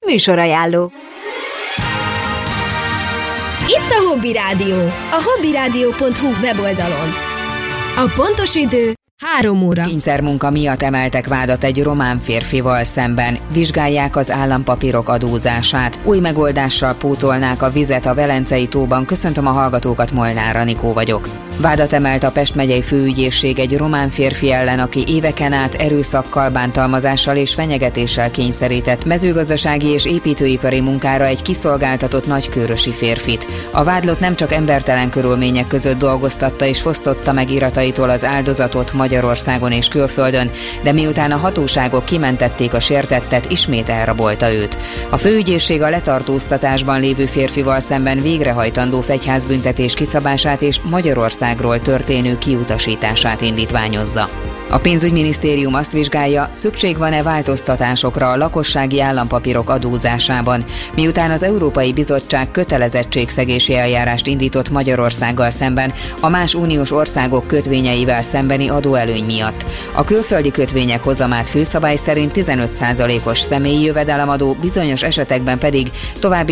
Műsorajánló. Itt a Hobby Rádió, a hobbyradio.hu weboldalon. A pontos idő 3 óra. Kényszermunka miatt emeltek vádat egy román férfival szemben. Vizsgálják az állampapírok adózását. Új megoldással pótolnák a vizet a Velencei tóban. Köszöntöm a hallgatókat, Molnár Anikó vagyok. Vádat emelt a Pest megyei főügyészség egy román férfi ellen, aki éveken át erőszakkal, bántalmazással és fenyegetéssel kényszerített mezőgazdasági és építőipari munkára egy kiszolgáltatott nagykőrösi férfit. A vádlott nem csak embertelen körülmények között dolgoztatta és fosztotta meg irataitól az áldozatot Magyarországon és külföldön, de miután a hatóságok kimentették a sértettet, ismét elrabolta őt. A főügyészség a letartóztatásban lévő férfival szemben végrehajtandó fegyházbüntetés kiszabását és Magyarországról történő kiutasítását indítványozza. A pénzügyminisztérium azt vizsgálja, szükség van-e változtatásokra a lakossági állampapírok adózásában, miután az Európai Bizottság kötelezettségszegési eljárást indított Magyarországgal szemben a más uniós országok kötvényeivel szembeni adóelőny miatt. A külföldi kötvények hozamát főszabály szerint 15%-os személyi jövedelemadó, bizonyos esetekben pedig további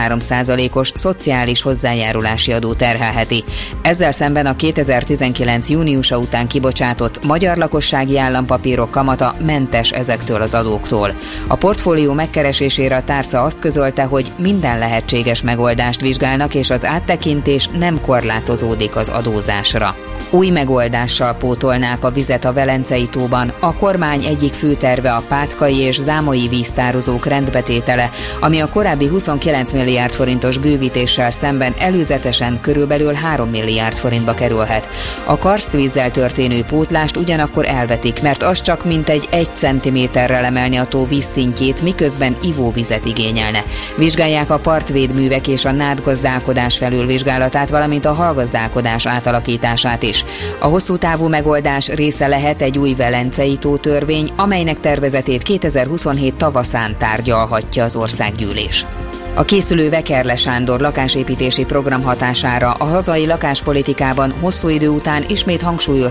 13%-os szociális hozzájárulási adó terhelheti. Ezzel szemben a 2019. júniusa után kibocsátott magyar lakossági állampapírok kamata mentes ezektől az adóktól. A portfólió megkeresésére a tárca azt közölte, hogy minden lehetséges megoldást vizsgálnak, és az áttekintés nem korlátozódik az adózásra. Új megoldással pótolnák a vizet a Velencei tóban. A kormány egyik fő terve a pátkai és zámoi víztározók rendbetétele, ami a korábbi 29 milliárd forintos bővítéssel szemben előzetesen körülbelül 3 milliárd forintba kerülhet. A karsztvízzel történő pótlást ugyanakkor elvetik, mert az csak mintegy 1 centiméterrel emelni a tó vízszintjét, miközben ivóvizet igényelne. Vizsgálják a partvédművek és a nádgazdálkodás felülvizsgálatát, valamint a hallgazdálkodás átalakítását is. A hosszú távú megoldás része lehet egy új Velencei tó törvény, amelynek tervezetét 2027 tavaszán tárgyalhatja az országgyűlés. A készülő Vekerle Sándor lakásépítési program hatására a hazai lakáspolitikában hosszú idő után ismét hangsúlyozták